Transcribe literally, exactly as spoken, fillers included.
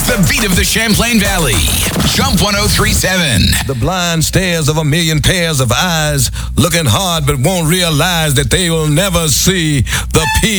The beat of the Champlain Valley. Jump one oh three point seven. The blind stares of a million pairs of eyes, looking hard but won't realize that they will never see the peace.